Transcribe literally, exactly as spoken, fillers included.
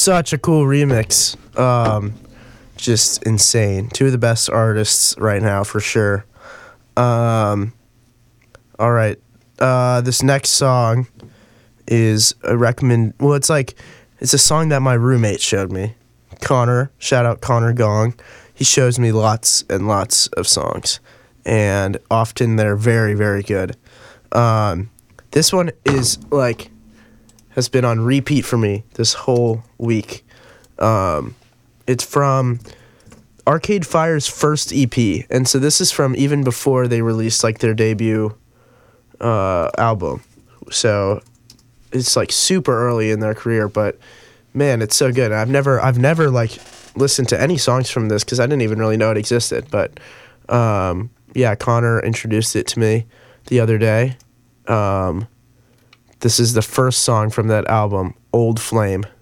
such a cool remix. Um, just insane. Two of the best artists right now for sure. Um, all right. Uh, this next song is a recommend. Well, it's like it's a song that my roommate showed me. Connor, shout out Connor Gong. He shows me lots and lots of songs, and often they're very, very good. Um, this one is like has been on repeat for me this whole week. Um, it's from Arcade Fire's first E P, and so this is from even before they released like their debut uh, album. So it's like super early in their career, but man, it's so good. I've never, I've never like listened to any songs from this because I didn't even really know it existed. But um, yeah, Connor introduced it to me the other day. Um, this is the first song from that album, Old Flame.